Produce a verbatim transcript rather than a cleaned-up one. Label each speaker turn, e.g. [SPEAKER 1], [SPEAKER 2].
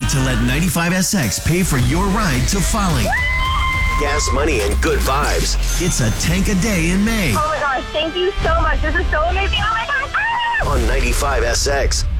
[SPEAKER 1] to let ninety-five S X pay for your ride to Folly. Gas money and good vibes. It's a tank a day in May.
[SPEAKER 2] Oh my gosh, thank you so much. This is so amazing. Oh my gosh.
[SPEAKER 1] On ninety-five S X.